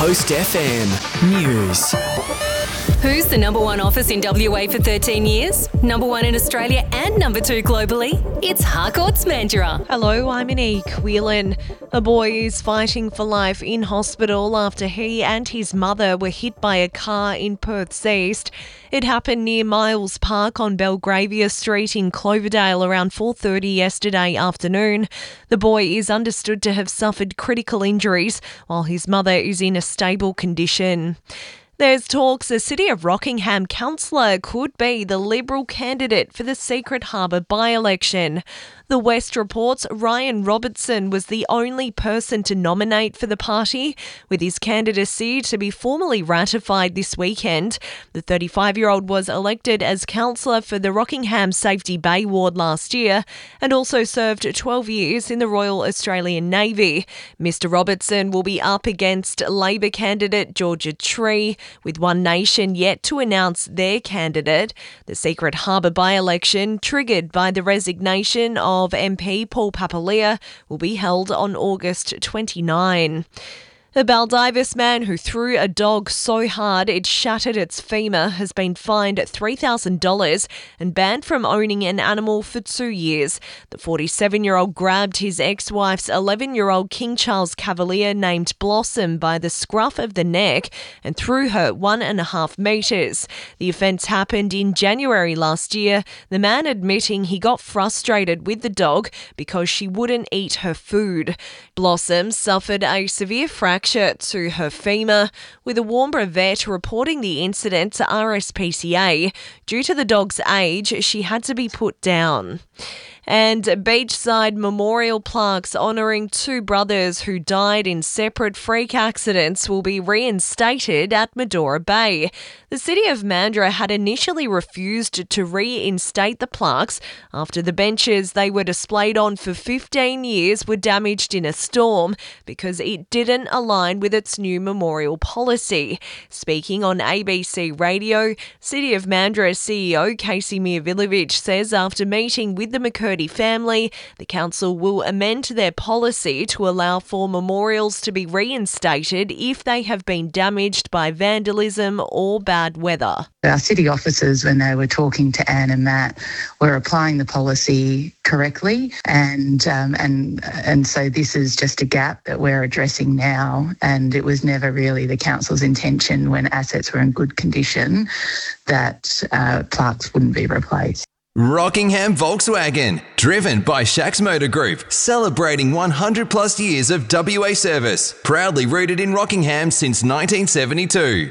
Coast FM News. Who's the number one office in WA for 13 years? Number one in Australia and number two globally? It's Harcourt's Mandurah. Hello, I'm Anique Whelan. A boy is fighting for life in hospital after he and his mother were hit by a car in Perth's east. It happened near Miles Park on Belgravia Street in Cloverdale around 4:30 yesterday afternoon. The boy is understood to have suffered critical injuries while his mother is in a stable condition. There's talks a City of Rockingham councillor could be the Liberal candidate for the Secret Harbour by-election. The West reports Ryan Robertson was the only person to nominate for the party, with his candidacy to be formally ratified this weekend. The 35-year-old was elected as councillor for the Rockingham Safety Bay ward last year and also served 12 years in the Royal Australian Navy. Mr Robertson will be up against Labor candidate Georgia Tree, with One Nation yet to announce their candidate. The Secret Harbour by-election, triggered by the resignation of MP Paul Papalia, will be held on August 29. A Baldivis man who threw a dog so hard it shattered its femur has been fined $3,000 and banned from owning an animal for 2 years. The 47-year-old grabbed his ex-wife's 11-year-old King Charles Cavalier named Blossom by the scruff of the neck and threw her 1.5 metres. The offence happened in January last year, the man admitting he got frustrated with the dog because she wouldn't eat her food. Blossom suffered a severe fracture to her femur, with a Warnbro vet reporting the incident to RSPCA. Due to the dog's age, she had to be put down. And beachside memorial plaques honouring two brothers who died in separate freak accidents will be reinstated at Medora Bay. The City of Mandurah had initially refused to reinstate the plaques after the benches they were displayed on for 15 years were damaged in a storm because it didn't align with its new memorial policy. Speaking on ABC Radio, City of Mandurah CEO Casey Mirovilovich says after meeting with the McCurdy family, the council will amend their policy to allow for memorials to be reinstated if they have been damaged by vandalism or bad weather. Our city officers, when they were talking to Anne and Matt, were applying the policy correctly, and so this is just a gap that we're addressing now, and it was never really the council's intention when assets were in good condition that plaques wouldn't be replaced. Rockingham Volkswagen, driven by Shacks Motor Group, celebrating 100 plus years of WA service, proudly rooted in Rockingham since 1972.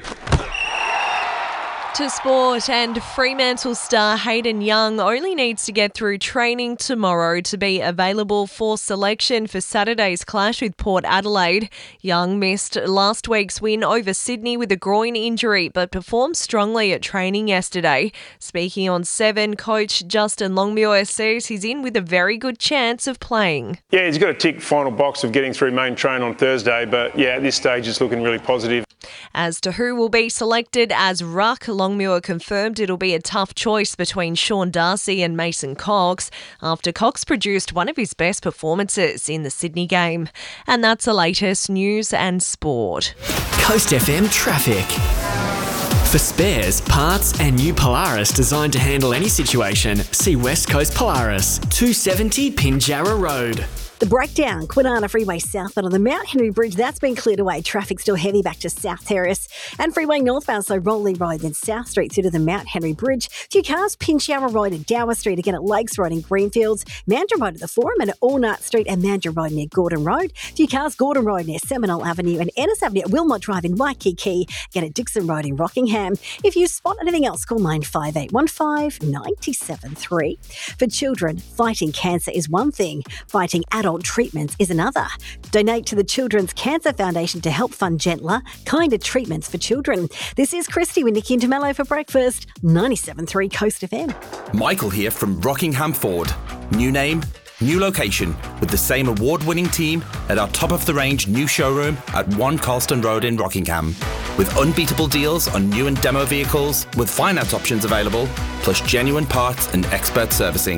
To sport, and Fremantle star Hayden Young only needs to get through training tomorrow to be available for selection for Saturday's clash with Port Adelaide. Young missed last week's win over Sydney with a groin injury but performed strongly at training yesterday. Speaking on 7, coach Justin Longmuir says he's in with a very good chance of playing. Yeah, he's got a tick final box of getting through main train on Thursday, but yeah, at this stage it's looking really positive. As to who will be selected as ruck, Longmuir confirmed it'll be a tough choice between Sean Darcy and Mason Cox after Cox produced one of his best performances in the Sydney game. And that's the latest news and sport. Coast FM traffic. For spares, parts and new Polaris designed to handle any situation, see West Coast Polaris, 270 Pinjarra Road. The breakdown, Kwinana Freeway southbound on the Mount Henry Bridge, that's been cleared away. Traffic still heavy back to South Terrace. And Freeway northbound, so Rolling Road, then South Street through to the Mount Henry Bridge. Few cars, Pinjarra Road and Dower Street, again at Lakes Road in Greenfields. Mandurah Road at the Forum and at Allnut Street and Mandurah Road near Gordon Road. Few cars, Gordon Road near Seminole Avenue and Ennis Avenue at Wilmot Drive in Waikiki. Again at Dixon Road in Rockingham. If you spot anything else, call 95815 973. For children, fighting cancer is one thing. Fighting adult treatments is another. Donate to the Children's Cancer Foundation to help fund gentler, kinder treatments for children. This is Christy with Nikki and Tamello for breakfast. 97.3 Coast FM. Michael here from Rockingham Ford. New name, new location, with the same award-winning team at our top-of-the-range new showroom at 1 Carlston Road in Rockingham. With unbeatable deals on new and demo vehicles, with finance options available, plus genuine parts and expert servicing.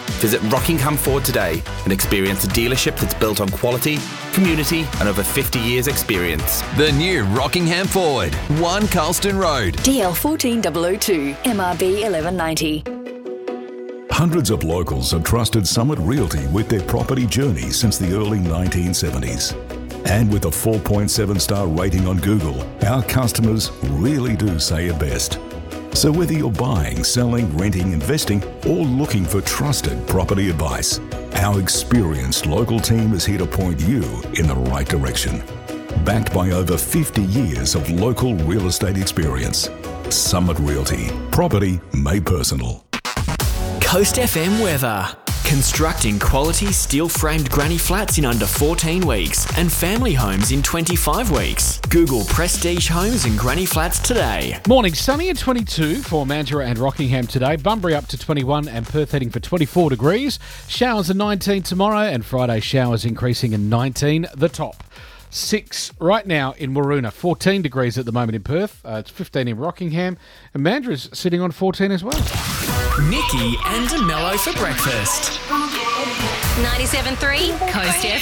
Visit Rockingham Ford today and experience a dealership that's built on quality, community and over 50 years experience. The new Rockingham Ford, 1 Carlston Road. DL 14002, MRB 1190. Hundreds of locals have trusted Summit Realty with their property journey since the early 1970s. And with a 4.7-star rating on Google, our customers really do say it best. So whether you're buying, selling, renting, investing, or looking for trusted property advice, our experienced local team is here to point you in the right direction. Backed by over 50 years of local real estate experience. Summit Realty. Property made personal. Coast FM weather. Constructing quality steel-framed granny flats in under 14 weeks and family homes in 25 weeks. Google Prestige Homes and Granny Flats today. Morning, sunny at 22 for Mandurah and Rockingham today. Bunbury up to 21 and Perth heading for 24 degrees. Showers at 19 tomorrow and Friday showers increasing in 19, the top. 6 right now in Waroona, 14 degrees at the moment in Perth. It's 15 in Rockingham. And Mandurah's sitting on 14 as well. Nikki and DeMello for breakfast. 97.3 Coast FM.